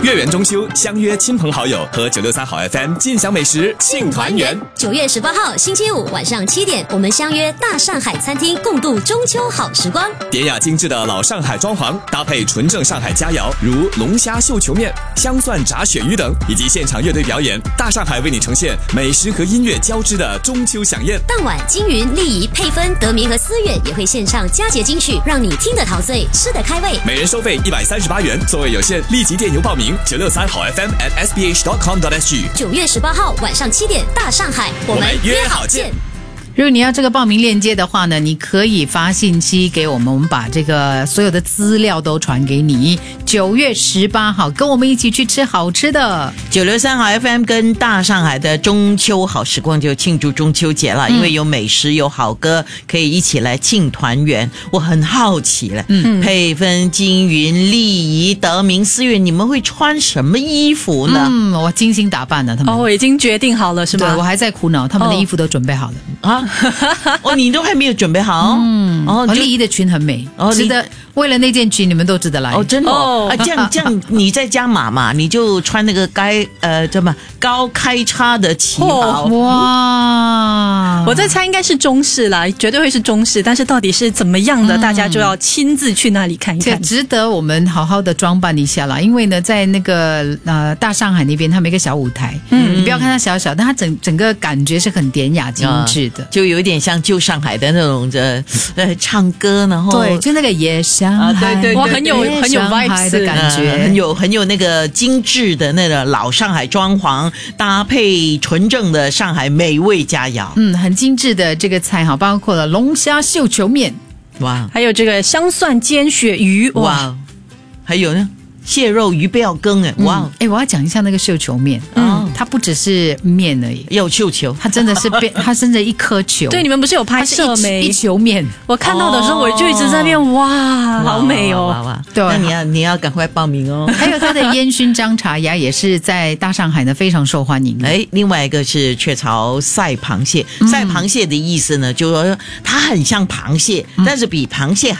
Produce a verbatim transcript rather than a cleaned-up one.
月圆中秋，相约亲朋好友和九六三好 F M 尽享美食庆团圆。 九月十八号星期五晚上七点，我们相约大上海餐厅，共度中秋好时光。 典雅精致的老上海装潢，搭配纯正上海佳肴，如龙虾绣球面、香蒜炸鳕鱼等，以及现场乐队表演，大上海为你呈现美食和音乐交织的中秋飨宴。 当晚，金云、丽仪、佩芬、德明和思远也会献唱佳节金曲，让你听得陶醉，吃得开胃。 每人收费一百三十八元，座位有限，立即电邮报名九六三好 F M at s b h dot com dot s g。 九月十八号晚上七点，大上海，我们约好见。 如果你要这个报名链接的话呢，你可以发信息给我们，我们把这个所有的资料都传给你。九月十八号跟我们一起去吃好吃的。 九六三好 F M 跟大上海的中秋好时光就庆祝中秋节了，嗯、因为有美食有好歌，可以一起来庆团圆。我很好奇了，嗯，佩芬、金云、丽仪、德明、思远，你们会穿什么衣服呢？ 嗯，我精心打扮了，他们哦，我已经决定好了，是吗？ 对，我还在苦恼，他们的衣服都准备好了、 哦、啊。哦，你都还没有准备好？ 嗯，哦，丽仪的裙很美，哦，值得。为了那件裙，你们都值得来哦，真的哦。啊，这样这样，你在加码嘛？你就穿那个该呃，怎么高开叉的旗袍、 哦、哇！我在猜应该是中式啦，绝对会是中式，但是到底是怎么样的，嗯、大家就要亲自去那里看一看。 值得我们好好的装扮一下啦，因为呢，在那个呃大上海那边，他们一个小舞台，嗯，你不要看它小小，但它整整个感觉是很典雅精致的， 嗯、就有一点像旧上海的那种的呃唱歌，然后对，就那个夜上。 啊，对对对， 哇，很有很有 vibes 的感觉、 呃，很有很有那个精致的那个老上海装潢，搭配纯正的上海美味佳肴， 嗯，很精致的这个菜哈，包括了龙虾绣球面， 哇， 还有这个香蒜煎鳕鱼，哇，哇还有呢。蟹肉鱼不要羹哎，哇！ 哎、嗯，我要讲一下那个绣球面，嗯，它不只是面而已， 要绣球， 它真的是变，它真的一颗球。 对，你们不是有拍摄没？ 一球面， 我看到的时候我就一直在变，哦、哇，好美哦！ 哇哇哇对，那你要你要赶快报名哦。 还有它的烟熏张茶鸭也是在大上海呢非常受欢迎的。 哎，另外一个是雀巢赛螃蟹，赛螃蟹的意思呢，就是说它很像螃蟹，嗯、但是比螃蟹